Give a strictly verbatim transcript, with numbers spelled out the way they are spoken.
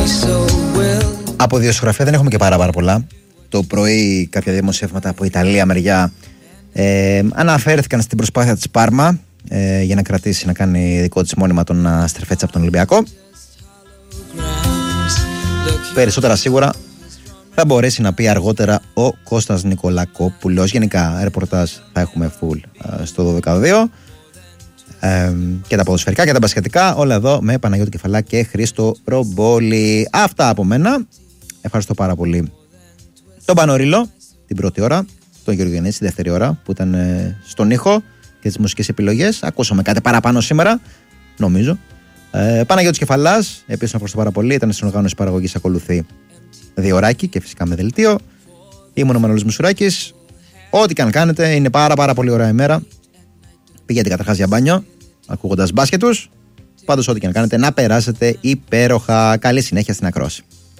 Από διασκογραφία δεν έχουμε και πάρα, πάρα πολλά. Το πρωί κάποια δημοσιεύματα από Ιταλία μεριά ε, αναφέρθηκαν στην προσπάθεια της Πάρμα ε, για να κρατήσει, να κάνει δικό της μόνιμα τον Αστρεφέτσα από τον Ολυμπιακό. Περισσότερα σίγουρα θα μπορέσει να πει αργότερα ο Κώστας Νικολακόπουλος. Γενικά ρεπορτάζ θα έχουμε full ε, στο δώδεκα δύο ε, και τα ποδοσφαιρικά και τα μπασκετικά, όλα εδώ με Παναγιώτη Κεφαλά και Χρήστο Ρομπόλη. Αυτά από μένα. Ευχαριστώ πάρα πολύ τον Πανορίλο την πρώτη ώρα, τον Γιώργο Γεννήση τη δεύτερη ώρα που ήταν ε, στον ήχο και τις μουσικές επιλογές. Ακούσαμε κάτι παραπάνω σήμερα, νομίζω. Ε, Παναγιώτης Κεφαλάς, επίσης ευχαριστώ πάρα πολύ. Ήταν στην οργάνωση παραγωγής, ακολουθεί δύο ωράκι και φυσικά με δελτίο. Ήμουν ο Μανώλης Μουσουράκης. Ό,τι και αν κάνετε, είναι πάρα πάρα πολύ ωραία ημέρα. Πήγαινε καταρχάς για μπάνιο, ακούγοντας μπάσκετους. Πάντως, ό,τι και αν κάνετε, να περάσετε υπέροχα. Καλή συνέχεια στην ακρόαση.